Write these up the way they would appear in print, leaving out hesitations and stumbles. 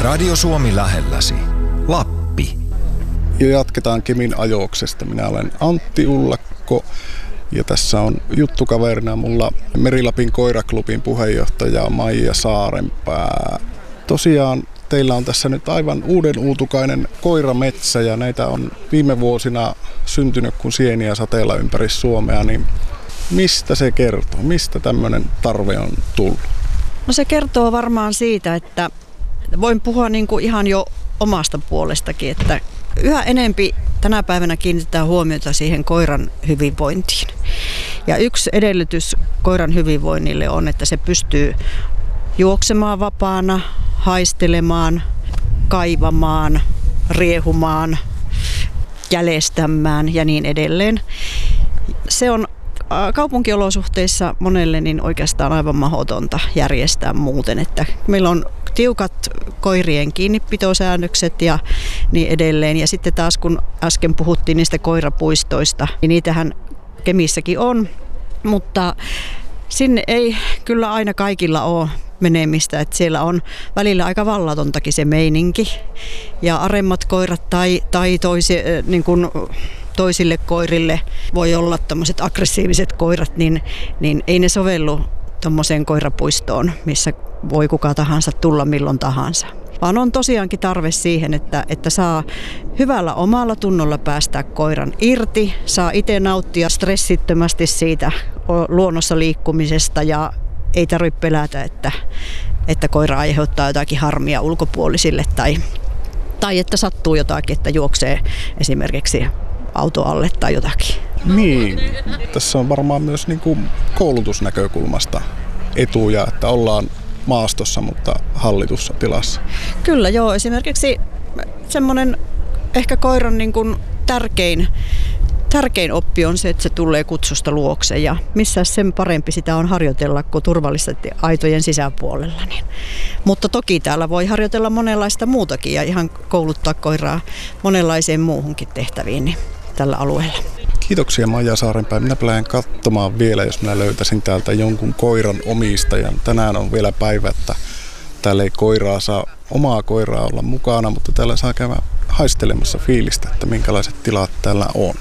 Radio Suomi lähelläsi. Lappi. Ja jatketaan Kemin ajoksesta. Minä olen Antti Ullakko ja tässä on juttukaverina mulla Meri-Lapin koiraklubin puheenjohtaja Maija Saarenpää. Tosiaan teillä on tässä nyt aivan uuden uutukainen koirametsä ja näitä on viime vuosina syntynyt kuin sieniä sateella ympäri Suomea. Niin mistä se kertoo? Mistä tämmöinen tarve on tullut? No se kertoo varmaan siitä, että voin puhua niin kuin ihan jo omasta puolestakin, että yhä enempi tänä päivänä kiinnitetään huomiota siihen koiran hyvinvointiin. Ja yksi edellytys koiran hyvinvoinnille on, että se pystyy juoksemaan vapaana, haistelemaan, kaivamaan, riehumaan, jäljestämään ja niin edelleen. Se on kaupunkiolosuhteissa monelle niin oikeastaan aivan mahdotonta järjestää muuten, että meillä on tiukat koirien kiinnipitosäännökset ja niin edelleen. Ja sitten taas kun äsken puhuttiin niistä koirapuistoista, niin niitähän Kemissäkin on, mutta sinne ei kyllä aina kaikilla ole menemistä, että siellä on välillä aika vallatontakin se meininki. Ja aremmat koirat tai toisille koirille voi olla tämmöiset aggressiiviset koirat, niin ei ne sovellu tuommoiseen koirapuistoon, missä voi kuka tahansa tulla milloin tahansa. Vaan on tosiaankin tarve siihen, että saa hyvällä omalla tunnolla päästää koiran irti, saa itse nauttia stressittömästi siitä luonnossa liikkumisesta ja ei tarvitse pelätä, että koira aiheuttaa jotakin harmia ulkopuolisille tai että sattuu jotakin, että juoksee esimerkiksi auto alle tai jotakin. Niin, tässä on varmaan myös niin kuin koulutusnäkökulmasta etuja, että ollaan maastossa, mutta hallitussa tilassa. Kyllä joo, esimerkiksi semmoinen ehkä koiran niin kuin tärkein oppi on se, että se tulee kutsusta luokse ja missä sen parempi sitä on harjoitella kuin turvallisesti aitojen sisäpuolella. Mutta toki täällä voi harjoitella monenlaista muutakin ja ihan kouluttaa koiraa monenlaiseen muuhunkin tehtäviin niin tällä alueella. Kiitoksia Maija Saarenpää. Minä lähden katsomaan vielä, jos minä löytäisin täältä jonkun koiran omistajan. Tänään on vielä päivä, että täällä ei omaa koiraa olla mukana, mutta täällä saa käydä haistelemassa fiilistä, että minkälaiset tilat täällä on.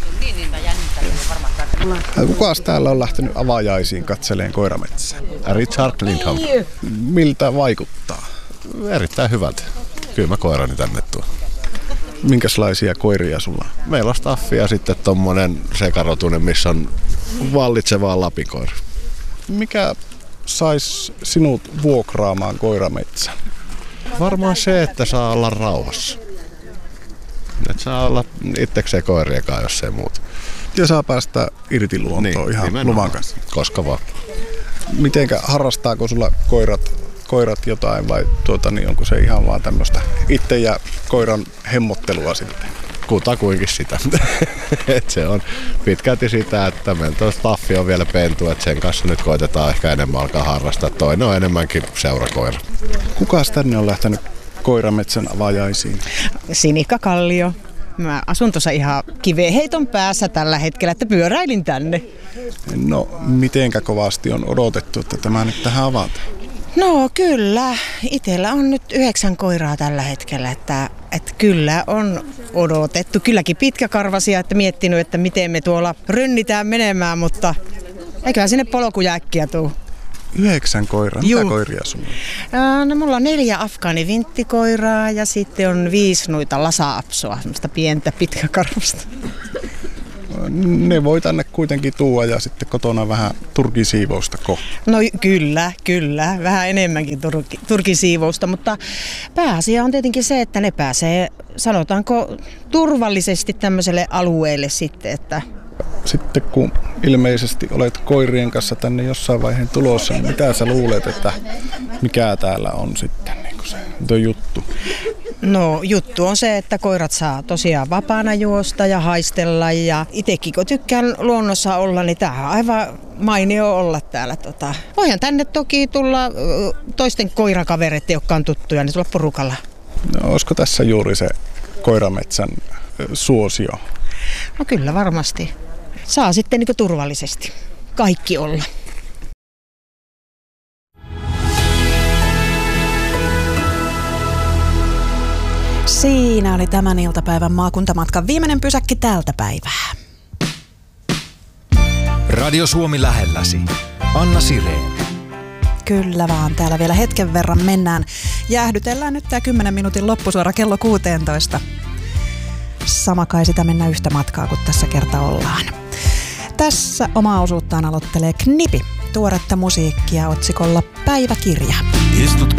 Kukas täällä on lähtenyt avajaisiin katseleen koirametsään? Richard Lindholm. Miltä vaikuttaa? Erittäin hyvältä. Kyllä mä koirani tänne tuon. Minkälaisia koiria sulla on? Meillä on Staffi ja sitten tommonen sekarotunen, missä on vallitsevaa lapikoira. Mikä sais sinut vuokraamaan koirametsän? Varmaan se, että saa olla rauhassa. Että saa olla itsekseen koiriakaan, jos ei muuta. Ja saa päästä irti luontoon niin, ihan luvan kanssa. Koska vaan. Mitenkä harrastaako sulla koirat jotain vai onko se ihan vaan tämmöistä itse ja koiran hemmottelua sitten? Kutakuinkin sitä. Et se on pitkälti sitä, että meillä Staffi on vielä pentu, että sen kanssa nyt koitetaan ehkä enemmän alkaa harrastaa. Toinen on enemmänkin seurakoira. Kukas tänne on lähtenyt koirametsän avajaisiin? Sinikka Kallio. Mä asun tuossa ihan kiveheiton päässä tällä hetkellä, että pyöräilin tänne. No, mitenkä kovasti on odotettu, että tämä nyt tähän avataan? No kyllä, itsellä on nyt 9 koiraa tällä hetkellä, että kyllä on odotettu. Kylläkin pitkäkarvasia, että miettinyt, että miten me tuolla rynnitään menemään, mutta eiköhän sinne polkuja äkkiä tuu. 9 koiraa? Mitä koiria sulla on? No mulla on 4 afgaanivinttikoiraa ja sitten on 5 noita lasa-apsoa, semmoista pientä pitkäkarvasta. Ne voi tänne kuitenkin tuoda ja sitten kotona vähän turkisiivousta kohta. No kyllä. Vähän enemmänkin turkisiivousta, mutta pääasia on tietenkin se, että ne pääsee, sanotaanko, turvallisesti tämmöiselle alueelle sitten, että sitten kun ilmeisesti olet koirien kanssa tänne jossain vaiheen tulossa, niin mitä sä luulet, että mikä täällä on sitten niin se juttu? No juttu on se, että koirat saa tosiaan vapaana juosta ja haistella ja itsekin kun tykkään luonnossa olla, niin tämähän on aivan mainio olla täällä. Voihan tänne toki tulla toisten koirakavereiden, jotka on tuttuja, niin tulla porukalla. No, olisiko tässä juuri se koirametsän suosio? No kyllä varmasti. Saa sitten niin kuin turvallisesti kaikki olla. Siinä oli tämän iltapäivän maakuntamatkan viimeinen pysäkki tältä päivää. Radio Suomi lähelläsi. Anna Sireen. Kyllä vaan, täällä vielä hetken verran mennään. Jäähdytellään nyt tämä 10 minuutin loppusuora kello 16. Sama kai sitä mennä yhtä matkaa kuin tässä kerta ollaan. Tässä omaa osuuttaan aloittelee Knipi, tuoretta musiikkia otsikolla Päiväkirja. Istut